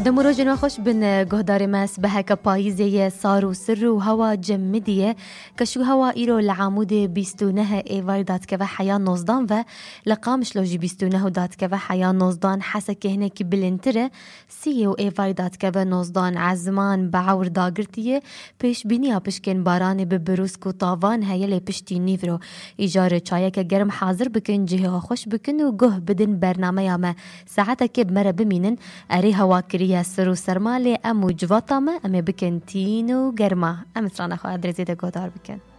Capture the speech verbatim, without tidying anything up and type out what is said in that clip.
دمرو جنوا خوش بن گهدار ماس بهک پاییزه سارو سر و هوا جمدیه کشو هوا ایرو لعمود بیستونه ایوار داد که و حیا نوزدان و لقامش لوجی بیستونه و داد که و حیا نوزدان حسه که هنه کی بلنتره سی و ایوار داد که و نوزدان عزمان بعور داگرتیه پیش بینی ها پشکن باران به بروسک و تاوان هیل پشتی نیورو ایجار چایه که گرم حاضر بکن جه خوش بکن و گه بدن برنامه یامه ساعته که بمره بمینن اری هوا کریه سر و سرماله امو جواتا ما امه بکن تین و گرما ام سرانه خواه درزیده گودار بکن